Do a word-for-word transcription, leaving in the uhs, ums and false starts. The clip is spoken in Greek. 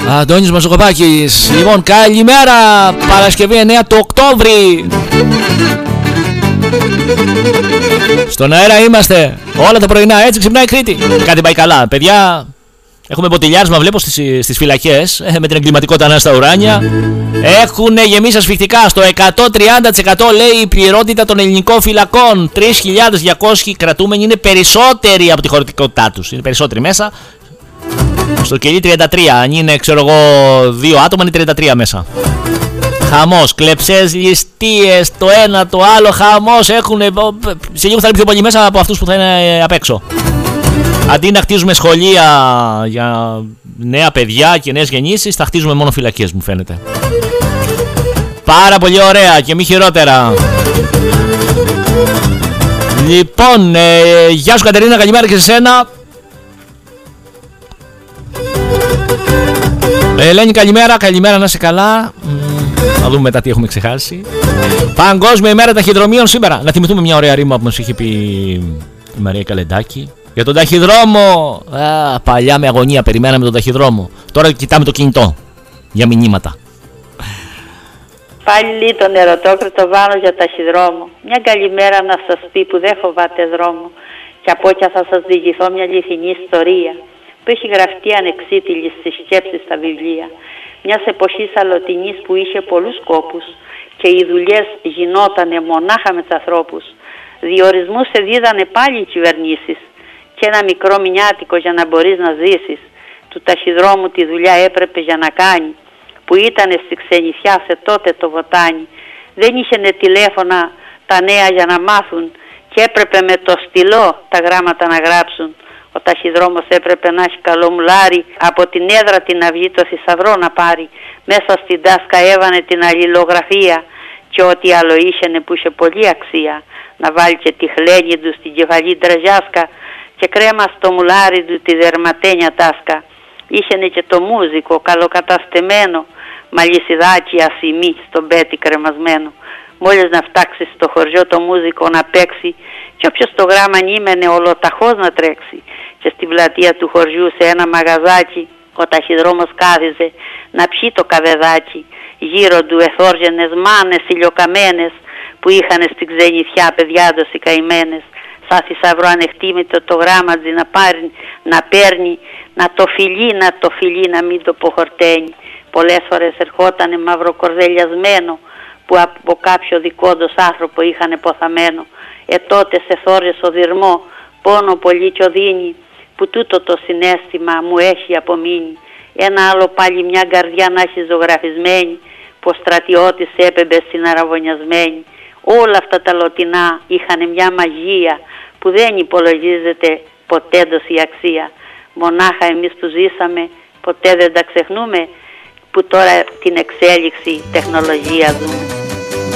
Αντώνης Μαζοκοπάκης. Λοιπόν, καλημέρα. Παρασκευή εννέα του Οκτώβρη. Στον αέρα είμαστε όλα τα πρωινά, έτσι ξυπνάει η Κρήτη. Κάτι πάει καλά, παιδιά. Έχουμε μποτιλιάρισμα, βλέπω στις, στις φυλακές, με την εγκληματικότητα να στα ουράνια. Έχουν γεμίσει ασφυκτικά. Στο εκατόν τριάντα τοις εκατό λέει η πληρότητα των ελληνικών φυλακών. τρεις χιλιάδες διακόσιοι κρατούμενοι, είναι περισσότεροι από τη χωρητικότητά τους. Είναι περισσότεροι μέσα. Στο κελί τριάντα τρία, αν είναι ξέρω εγώ δύο άτομα, είναι τριάντα τρία μέσα. Χαμός, κλεψές, ληστείες, το ένα το άλλο, χαμός. Έχουν, σε λίγο θα είναι πιο πολύ μέσα από αυτούς που θα είναι απ' έξω. Αντί να χτίζουμε σχολεία για νέα παιδιά και νέες γεννήσεις, θα χτίζουμε μόνο φυλακές, μου φαίνεται. Πάρα πολύ ωραία και μη χειρότερα. Λοιπόν, ε, γεια σου Κατερίνα, καλημέρα και σε σένα. Ελένη, καλημέρα, καλημέρα, να είσαι καλά. Να δούμε μετά τι έχουμε ξεχάσει. Παγκόσμια ημέρα ταχυδρομείων σήμερα. Να θυμηθούμε μια ωραία ρήμα που μας είχε πει η Μαρία Καλεντάκη. Για τον ταχυδρόμο. Α, παλιά με αγωνία περιμέναμε τον ταχυδρόμο. Τώρα κοιτάμε το κινητό για μηνύματα. Πάλι τον ερωτόκριτο Βάνο για ταχυδρόμο. Μια καλημέρα να σας πει που δεν φοβάται δρόμο. Και από όποια θα σας διηγηθώ μια αληθινή ιστορία που έχει γραφτεί ανεξίτηλη στις σκέψεις στα βιβλία. Μιας εποχής αλλοτινής που είχε πολλούς κόπους και οι δουλειές γινότανε μονάχα με τους ανθρώπους. Διορισμούς σε δίδανε πάλι οι κυβερνήσεις και ένα μικρό μηνιάτικο για να μπορείς να ζήσεις. Του ταχυδρόμου τη δουλειά έπρεπε για να κάνει, που ήτανε στη ξενιθιά σε τότε το βοτάνι. Δεν είχε τηλέφωνα τα νέα για να μάθουν και έπρεπε με το στυλό τα γράμματα να γράψουν. Ο ταχυδρόμος έπρεπε να έχει καλό μουλάρι, από την έδρα την αυγή το θησαυρό να πάρει. Μέσα στην τάσκα έβανε την αλληλογραφία και ό,τι άλλο είχαινε που είχε πολλή αξία. Να βάλει και τη χλένη του στην κεφαλή ντραζιάσκα και κρέμα στο μουλάρι του τη δερματένια τάσκα. Είχαινε και το μούζικο καλοκαταστεμένο, μαλλισιδάκι ασημή στον πέτι κρεμασμένο. Μόλις να φτάξει στο χωριό το μούζικο να παίξει και όποιος το γράμμα νήμαινε ολοταχώς να τρέξει. Και στην πλατεία του χωριού σε ένα μαγαζάκι ο ταχυδρόμος κάθιζε να πιει το καβεδάκι. Γύρω του εθόργενες μάνες ηλιοκαμένες που είχαν στην ξενιθιά παιδιάδος οι καημένες. Σαν θησαυρό ανεκτήμητο το γράμμα να, πάρει, να παίρνει, να το φιλεί, να το φιλεί, να μην το ποχορταίνει. Πολλές φορές ερχότανε μαυροκορδελιασμένο που από κάποιο δικόντος άνθρωπο είχαν ποθαμένο. Ε τότε σε θόρες ο δυρμό, πόνο πολύ κι οδύνη, που τούτο το συναίσθημα μου έχει απομείνει. Ένα άλλο πάλι μια καρδιά να έχει ζωγραφισμένη, που ο στρατιώτης έπεμπε στην αραβωνιασμένη. Όλα αυτά τα λωτινά είχαν μια μαγεία που δεν υπολογίζεται ποτέ η αξία. Μονάχα εμείς που ζήσαμε ποτέ δεν τα ξεχνούμε, που τώρα την εξέλιξη τεχνολογία δούμε.